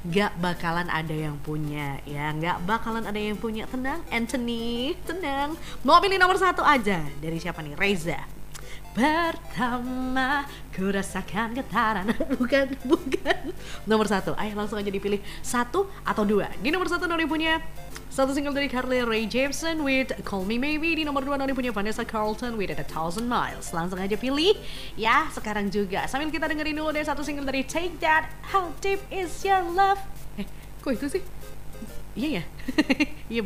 Gak bakalan ada yang punya ya, gak bakalan ada yang punya. Tenang Anthony, tenang. Mau pilih nomor satu aja. Dari siapa nih? Reza. Pertama ku rasakan getaran. Bukan nomor satu, ayo langsung aja dipilih satu atau dua. Di nomor satu Noni punya satu single dari Carly Rae Jepsen with Call Me Maybe. Di nomor dua Noni punya Vanessa Carlton with A Thousand Miles. Langsung aja pilih ya sekarang juga, sambil kita dengerin dulu deh satu single dari Take That, How Deep Is Your Love. Kok itu sih? Iya ya. Iya